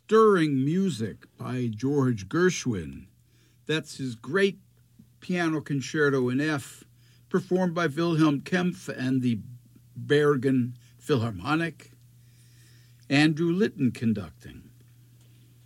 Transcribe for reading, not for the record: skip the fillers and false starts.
stirring music by George Gershwin. That's his great piano concerto in F, performed by Wilhelm Kempff and the Bergen Philharmonic. Andrew Litton conducting.